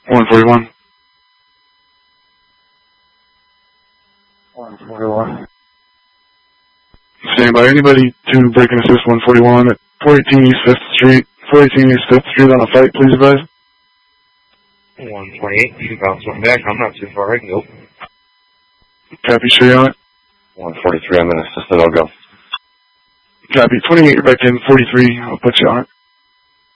141. 141. Stand by. Anybody to break and assist 141 at 418 East 5th Street. 418 East 5th Street on a fight, please advise. 128, you bounce one back. I'm not too far. I can go. Copy, sure you're on it. 143, I'm in assisted, I'll go. Copy, 28, you're back in. 43, I'll put you on it.